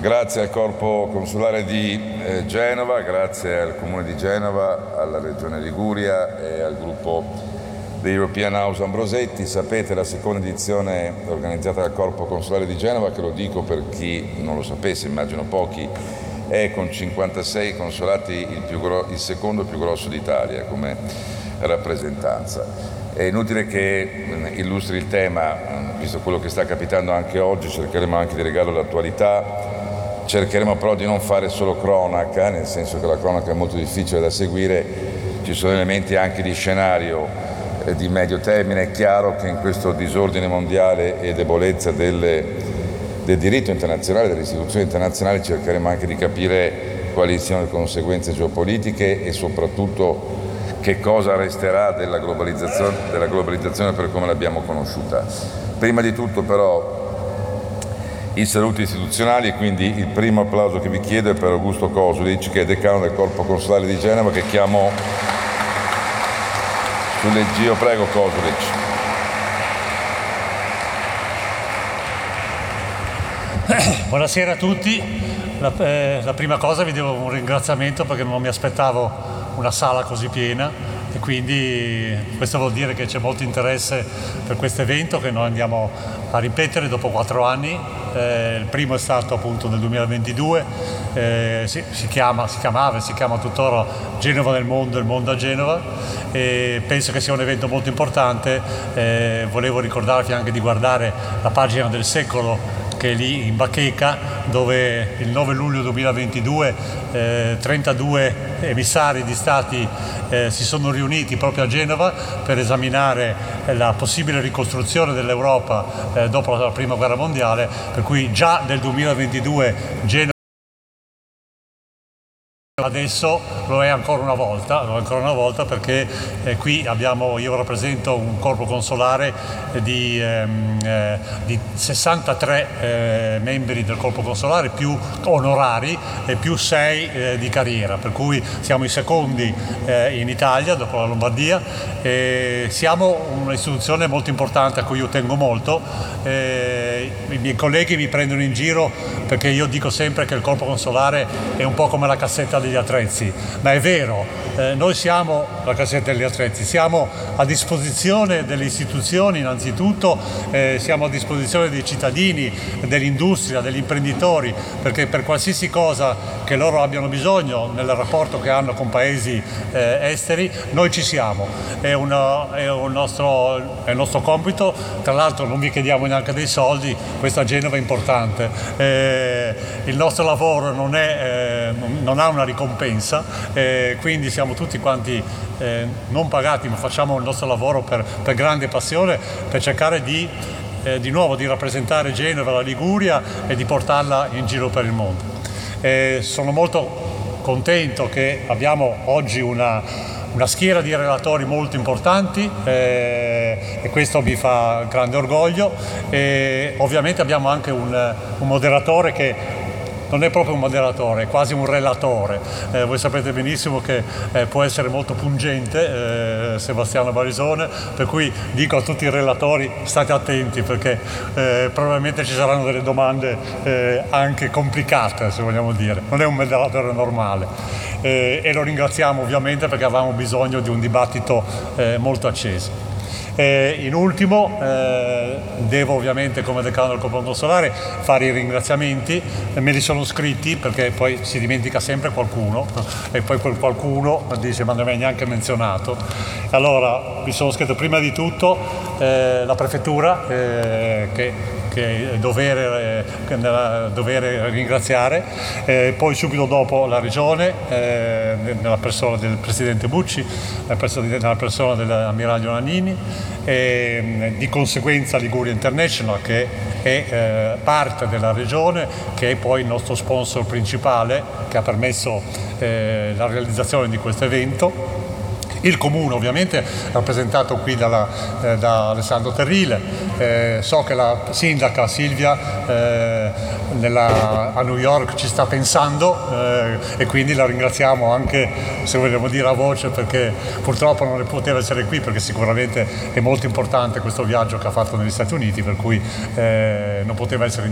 Grazie al Corpo Consolare di Genova, grazie al Comune di Genova, alla Regione Liguria e al gruppo di European House Ambrosetti. Sapete, la seconda edizione organizzata dal Corpo Consolare di Genova, che lo dico per chi non lo sapesse, immagino pochi, è con 56 consolati il secondo più grosso d'Italia come rappresentanza. È inutile che illustri il tema, visto quello che sta capitando anche oggi, cercheremo anche di legarlo all'attualità. Cercheremo però di non fare solo cronaca, nel senso che la cronaca è molto difficile da seguire, ci sono elementi anche di scenario di medio termine. È chiaro che in questo disordine mondiale e debolezza del diritto internazionale, delle istituzioni internazionali, cercheremo anche di capire quali siano le conseguenze geopolitiche e soprattutto che cosa resterà della globalizzazione per come l'abbiamo conosciuta. Prima di tutto però i saluti istituzionali, e quindi il primo applauso che vi chiedo è per Augusto Kosulic, che è decano del Corpo Consolare di Genova, che chiamo sul leggio. Prego Kosulic. Buonasera a tutti. La prima cosa vi devo un ringraziamento perché non mi aspettavo una sala così piena e quindi questo vuol dire che c'è molto interesse per questo evento che noi andiamo a ripetere dopo 4 anni. Il primo è stato appunto nel 2022, si chiama tuttora Genova nel mondo, il mondo a Genova, e penso che sia un evento molto importante. Volevo ricordarvi anche di guardare la pagina del secolo che è lì in bacheca, dove il 9 luglio 2022 32 emissari di stati si sono riuniti proprio a Genova per esaminare la possibile ricostruzione dell'Europa dopo la Prima Guerra Mondiale, per cui già nel 2022 Genova adesso lo è ancora una volta perché qui io rappresento un corpo consolare di 63 membri del corpo consolare, più onorari e più 6 di carriera, per cui siamo i secondi in Italia dopo la Lombardia. Siamo un'istituzione molto importante a cui io tengo molto. I miei colleghi mi prendono in giro perché io dico sempre che il corpo consolare è un po' come la cassetta degli attrezzi, ma è vero, noi siamo la cassetta degli attrezzi, siamo a disposizione delle istituzioni innanzitutto, siamo a disposizione dei cittadini, dell'industria, degli imprenditori, perché per qualsiasi cosa che loro abbiano bisogno nel rapporto che hanno con paesi esteri, noi ci siamo, è il nostro compito. Tra l'altro non vi chiediamo neanche dei soldi, questa Genova è importante, il nostro lavoro non ha una ricompensa, quindi siamo tutti quanti non pagati, ma facciamo il nostro lavoro per grande passione, per cercare di nuovo di rappresentare Genova, la Liguria, e di portarla in giro per il mondo. Sono molto contento che abbiamo oggi una schiera di relatori molto importanti, e questo mi fa grande orgoglio. E ovviamente abbiamo anche un moderatore che non è proprio un moderatore, è quasi un relatore. Voi sapete benissimo che può essere molto pungente Sebastiano Barisone, per cui dico a tutti i relatori: state attenti, perché probabilmente ci saranno delle domande anche complicate, se vogliamo dire. Non è un moderatore normale. E lo ringraziamo ovviamente perché avevamo bisogno di un dibattito molto acceso. In ultimo devo ovviamente, come decano del Corpo Consolare, fare i ringraziamenti. Me li sono scritti perché poi si dimentica sempre qualcuno e poi quel qualcuno dice: ma non mi hai neanche menzionato. Allora mi sono scritto prima di tutto la prefettura, che è dovere ringraziare, poi subito dopo la regione, nella persona del presidente Bucci, nella persona dell'ammiraglio Nannini, e di conseguenza Liguria International, che è parte della regione, che è poi il nostro sponsor principale, che ha permesso la realizzazione di questo evento. Il Comune ovviamente rappresentato qui da Alessandro Terrile, so che la sindaca Silvia a New York ci sta pensando, e quindi la ringraziamo anche, se vogliamo dire a voce, perché purtroppo non poteva essere qui, perché sicuramente è molto importante questo viaggio che ha fatto negli Stati Uniti, per cui non poteva essere